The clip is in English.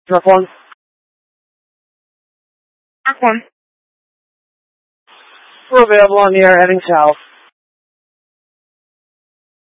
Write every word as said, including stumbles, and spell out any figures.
Drop one. Aqua. We're available on the air heading south.